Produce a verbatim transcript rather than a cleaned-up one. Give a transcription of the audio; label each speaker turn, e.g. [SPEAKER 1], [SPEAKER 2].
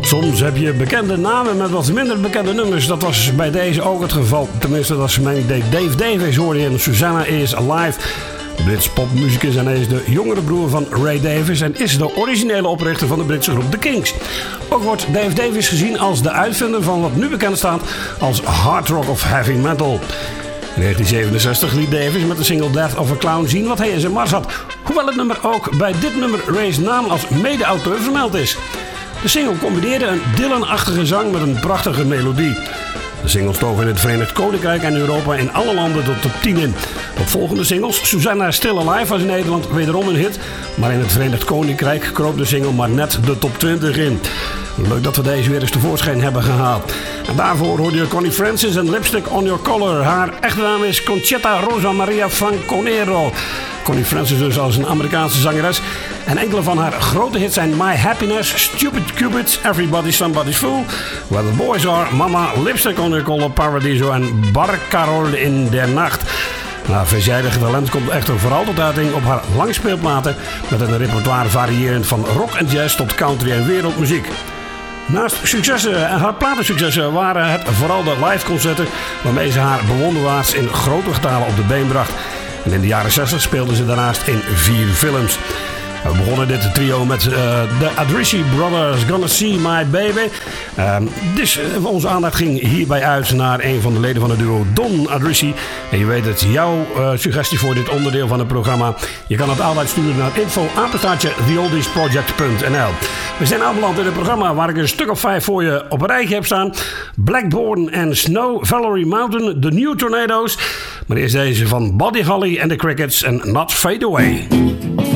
[SPEAKER 1] Soms heb je bekende namen met wat minder bekende nummers. Dat was bij deze ook het geval. Tenminste, dat is mijn idee. Dave Davies hoorde je in Susanna is Alive. Brits popmuzikus en hij is de jongere broer van Ray Davies en is de originele oprichter van de Britse groep The Kinks. Ook wordt Dave Davies gezien als de uitvinder van wat nu bekend staat als hard rock of heavy metal. In negentien zevenenzestig liet Davies met de single Death of a Clown zien wat hij in zijn mars had. Hoewel het nummer ook bij dit nummer Ray's naam als mede-auteur vermeld is. De single combineerde een Dylan-achtige zang met een prachtige melodie. De single stoven in het Verenigd Koninkrijk en Europa in alle landen de top tien in. Op volgende singles, Susanna Still Alive was in Nederland wederom een hit. Maar in het Verenigd Koninkrijk kroop de single maar net de top twintig in. Leuk dat we deze weer eens tevoorschijn hebben gehaald. En daarvoor hoorde je Connie Francis en Lipstick on Your Collar. Haar echte naam is Conchetta Rosa Maria Franconero. Connie Francis dus als een Amerikaanse zangeres. En enkele van haar grote hits zijn My Happiness, Stupid Cupid, Everybody's Somebody's Fool, Where the Boys Are, Mama, Lipstick on Your Collar, Paradiso en Barcarol in der Nacht. Haar veelzijdige talent komt echter vooral tot uiting op haar langspeelplaten met een repertoire variërend van rock en jazz tot country en wereldmuziek. Naast successen en haar platensuccessen waren het vooral de liveconcerten waarmee ze haar bewonderaars in grote getalen op de been bracht. En in de jaren zestig speelde ze daarnaast in vier films. We begonnen dit trio met uh, de Adrisi Brothers, Gonna See My Baby. Uh, dus uh, onze aandacht ging hierbij uit naar een van de leden van het duo, Don Adrisi. En je weet het, jouw uh, suggestie voor dit onderdeel van het programma. Je kan het altijd sturen naar info apenstaartje the oldies project punt n l. We zijn aanbeland in het programma waar ik een stuk of vijf voor je op een rijtje heb staan. Blackbourne en Snow Valerie Mountain, The New Tornadoes. Maar eerst deze van Buddy Holly and the Crickets en Not Fade Away.